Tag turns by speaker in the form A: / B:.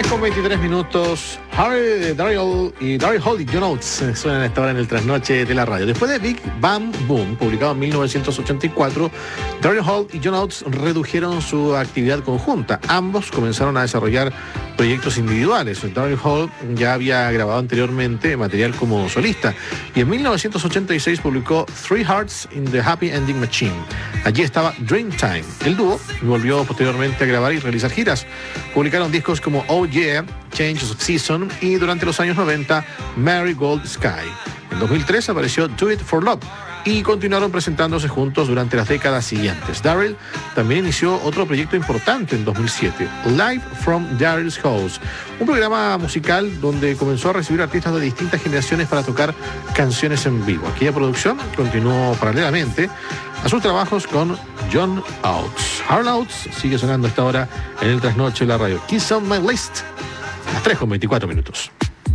A: 3:23. Daryl Hall y John Oates suenan a esta hora en el trasnoche de la radio. Después de Big Bang Boom, publicado en 1984, Daryl Hall y John Oates redujeron su actividad conjunta. Ambos comenzaron a desarrollar proyectos individuales. Daryl Hall ya había grabado anteriormente material como solista y en 1986 publicó Three Hearts in the Happy Ending Machine. Allí estaba Dreamtime. El dúo volvió posteriormente a grabar y realizar giras. Publicaron discos como Oh Yeah, Change of Season y durante los años 90 Marigold Sky. En 2003 apareció Do It for Love y continuaron presentándose juntos durante las décadas siguientes. Daryl también inició otro proyecto importante en 2007, Live from Daryl's House, un programa musical donde comenzó a recibir artistas de distintas generaciones para tocar canciones en vivo. Aquella producción continuó paralelamente a sus trabajos con John Oates. Hall Oates sigue sonando a esta hora en el trasnoche de la radio. Kiss on My List, las 3:24.